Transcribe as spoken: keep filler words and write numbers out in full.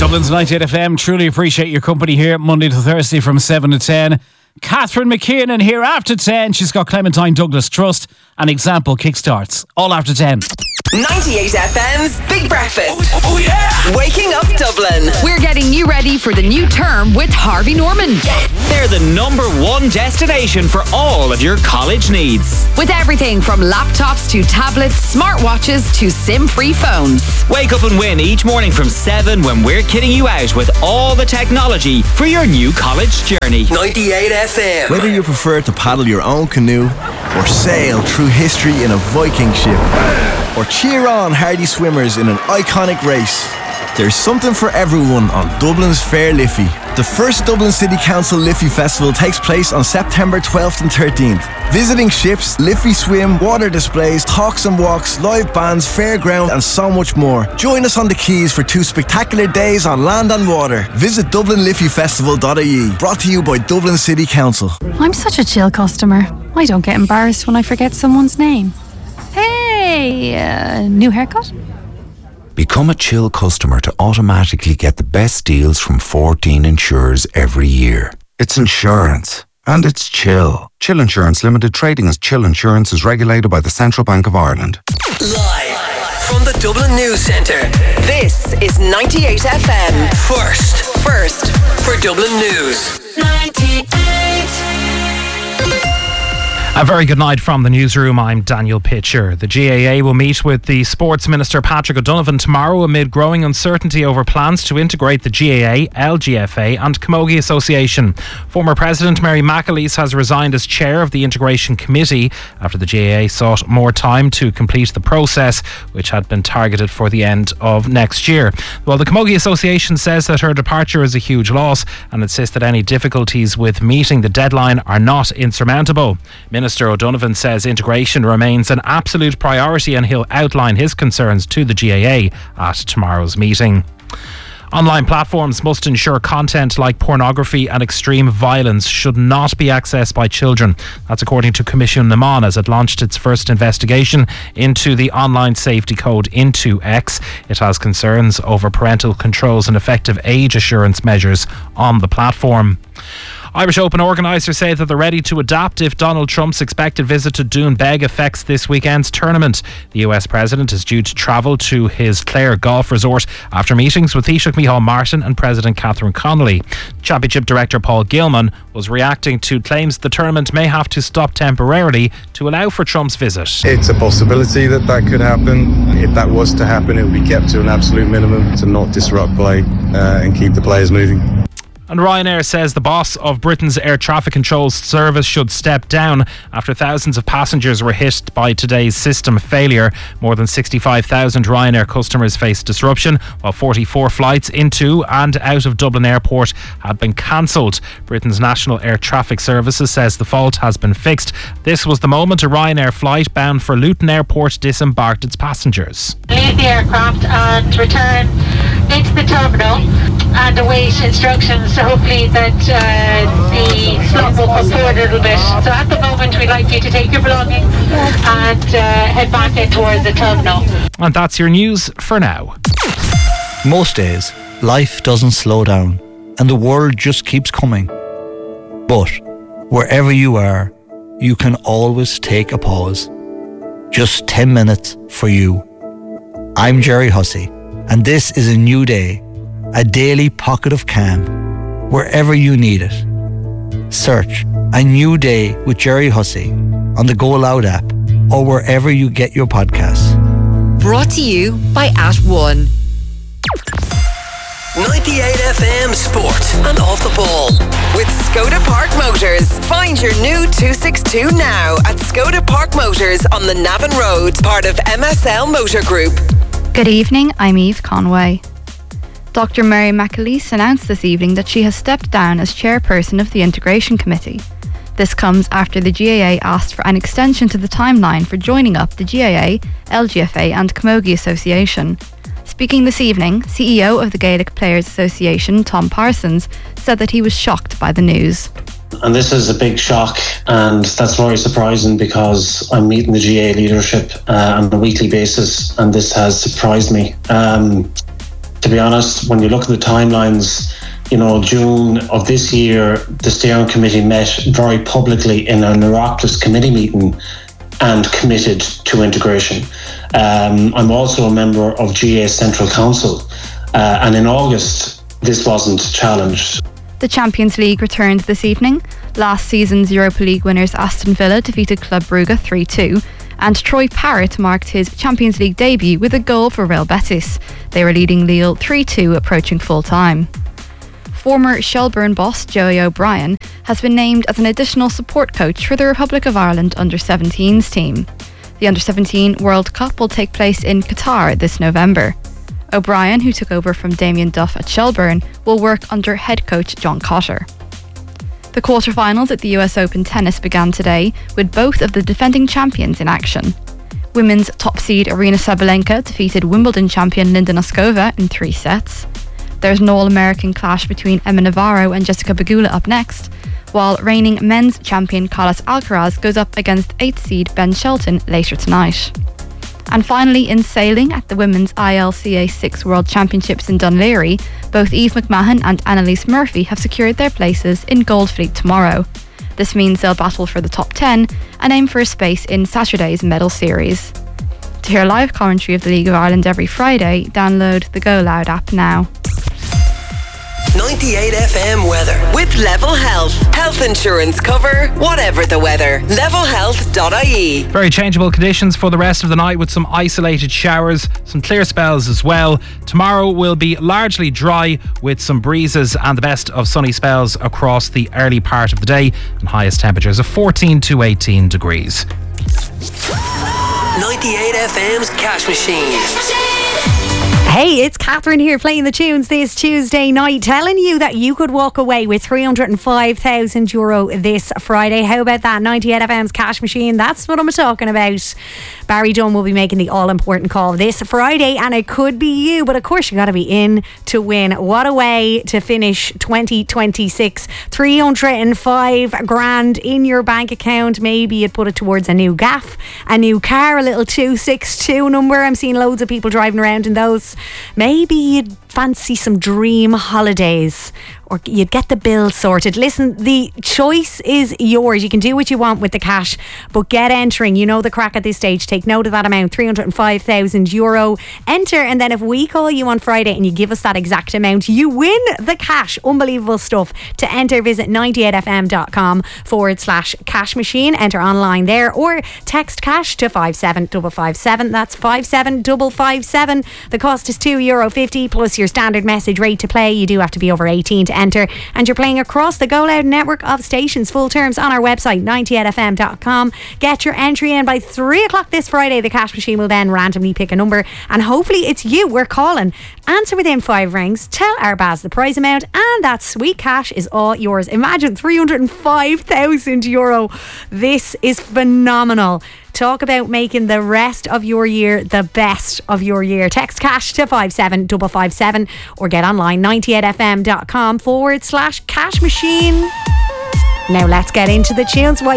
Dublin's ninety-eight F M. Truly appreciate your company here Monday to Thursday from seven to ten. Catherine McKiernan here after ten. She's got Clementine Douglas Trust and Example Kickstarts. All after ten. ninety-eight F M's Big Breakfast. Oh, oh yeah! Waking up Dublin. We're getting you ready for the new term with Harvey Norman. They're the number one destination for all of your college needs. With everything from laptops to tablets, smartwatches to SIM-free phones. Wake up and win each morning from seven when we're kitting you out with all the technology for your new college journey. ninety-eight F M. Whether you prefer to paddle your own canoe or sail through history in a Viking ship or cheer on hardy swimmers in an iconic race, there's something for everyone on Dublin's Fair Liffey. The first Dublin City Council Liffey Festival takes place on September twelfth and thirteenth. Visiting ships, Liffey swim, water displays, talks and walks, live bands, fairground and so much more. Join us on the quays for two spectacular days on land and water. Visit dublin liffey festival dot I E. Brought to you by Dublin City Council. I'm such a chill customer. I don't get embarrassed when I forget someone's name. Hey, uh, new haircut? Become a chill customer to automatically get the best deals from fourteen insurers every year. It's insurance. And it's Chill. Chill Insurance Limited, trading as Chill Insurance, is regulated by the Central Bank of Ireland. Live from the Dublin News Centre. This is ninety-eight F M. First. First for Dublin News. ninety-eight. A very good night from the newsroom. I'm Daniel Pitcher. The G A A will meet with the Sports Minister Patrick O'Donovan tomorrow amid growing uncertainty over plans to integrate the G A A, L G F A and Camogie Association. Former President Mary McAleese has resigned as chair of the Integration Committee after the G A A sought more time to complete the process, which had been targeted for the end of next year. Well, the Camogie Association says that her departure is a huge loss and insists that any difficulties with meeting the deadline are not insurmountable. Minister Minister O'Donovan says integration remains an absolute priority and he'll outline his concerns to the G A A at tomorrow's meeting. Online platforms must ensure content like pornography and extreme violence should not be accessed by children. That's according to Commission Naman as it launched its first investigation into the online safety code Into X. It has concerns over parental controls and effective age assurance measures on the platform. Irish Open organisers say that they're ready to adapt if Donald Trump's expected visit to Doonbeg affects this weekend's tournament. The U S president is due to travel to his Clare golf resort after meetings with Taoiseach Micheál Martin and President Catherine Connolly. Championship director Paul Gilman was reacting to claims the tournament may have to stop temporarily to allow for Trump's visit. It's a possibility that that could happen. If that was to happen, it would be kept to an absolute minimum to not disrupt play uh, and keep the players moving. And Ryanair says the boss of Britain's air traffic control service should step down after thousands of passengers were hit by today's system failure. More than sixty-five thousand Ryanair customers faced disruption, while forty-four flights into and out of Dublin Airport had been cancelled. Britain's National Air Traffic Services says the fault has been fixed. This was the moment a Ryanair flight bound for Luton Airport disembarked its passengers. Leave the aircraft and return into the terminal and await instructions. So hopefully that uh, the slot will come forward a little bit. So at the moment we'd like you to take your belongings and uh, head back in towards the terminal. And that's your news for now. Most days, life doesn't slow down and the world just keeps coming. But wherever you are, you can always take a pause. Just ten minutes for you. I'm Jerry Hussey, and this is a new day, a daily pocket of calm, wherever you need it. Search A New Day with Jerry Hussey on the Go Loud app or wherever you get your podcasts. Brought to you by At One. ninety-eight F M Sport and Off the Ball with Skoda Park Motors. Find your new two sixty-two now at Skoda Park Motors on the Navan Road, part of M S L Motor Group. Good evening, I'm Eve Conway. Doctor Mary McAleese announced this evening that she has stepped down as chairperson of the Integration Committee. This comes after the G A A asked for an extension to the timeline for joining up the G A A, L G F A and Camogie Association. Speaking this evening, C E O of the Gaelic Players Association, Tom Parsons, said that he was shocked by the news. And this is a big shock, and that's very surprising because I'm meeting the G A A leadership uh, on a weekly basis, and this has surprised me. Um, to to be honest, when you look at the timelines, you know, June of this year, the steering committee met very publicly in an Oireachtas committee meeting and committed to integration. Um, I'm also a member of G A A Central Council, uh, and in August, this wasn't challenged. The Champions League returned this evening. Last season's Europa League winners Aston Villa defeated Club Brugge three two, and Troy Parrott marked his Champions League debut with a goal for Real Betis. They were leading Lille three two approaching full time. Former Shelbourne boss Joey O'Brien has been named as an additional support coach for the Republic of Ireland under seventeens team. The under seventeen World Cup will take place in Qatar this November. O'Brien, who took over from Damien Duff at Shelbourne, will work under head coach John Cotter. The quarterfinals at the U S Open tennis began today with both of the defending champions in action. Women's top seed Aryna Sabalenka defeated Wimbledon champion Linda Noskova in three sets. There's an all-American clash between Emma Navarro and Jessica Pegula up next, while reigning men's champion Carlos Alcaraz goes up against eighth seed Ben Shelton later tonight. And finally, in sailing at the Women's I L C A six World Championships in Dunleary, both Eve McMahon and Annalise Murphy have secured their places in Goldfleet tomorrow. This means they'll battle for the top ten and aim for a space in Saturday's medal series. To hear live commentary of the League of Ireland every Friday, download the Go Loud app now. ninety-eight F M weather with Level Health. Health insurance cover, whatever the weather. level health dot I E. Very changeable conditions for the rest of the night with some isolated showers, some clear spells as well. Tomorrow will be largely dry with some breezes and the best of sunny spells across the early part of the day, and highest temperatures of fourteen to eighteen degrees. ninety-eight F M's Cash Machine. Hey, it's Catherine here playing the tunes this Tuesday night, telling you that you could walk away with three hundred five thousand euro this Friday. How about that? ninety-eight F M's Cash Machine, that's what I'm talking about. Barry Dunn will be making the all-important call this Friday, and it could be you, but of course you got to be in to win. What a way to finish twenty twenty-six. three hundred five grand in your bank account. Maybe you'd put it towards a new gaff, a new car, a little two six two number. I'm seeing loads of people driving around in those. Maybe you'd fancy some dream holidays, or you'd get the bill sorted. Listen, the choice is yours. You can do what you want with the cash, but get entering. You know the crack at this stage. Take note of that amount, three hundred five thousand euro. Enter, and then if we call you on Friday and you give us that exact amount, you win the cash. Unbelievable stuff. To enter, visit ninety-eight f m dot com forward slash cash machine. Enter online there, or text cash to five seven five five seven. That's five seven five five seven. The cost is two euro fifty plus your standard message rate to play. You do have to be over eighteen to enter, and you're playing across the Go Loud network of stations. Full terms on our website, ninety-eight f m dot com. Get your entry in by three o'clock this Friday. The cash machine will then randomly pick a number, and hopefully it's you we're calling. Answer within five rings, tell Arbaz the prize amount, and that sweet cash is all yours. Imagine three hundred five thousand euro. This is phenomenal. Talk about making the rest of your year the best of your year. Text cash to five seven five five seven, or get online ninety-eight f m dot com forward slash cash machine. Now let's get into the tunes. Why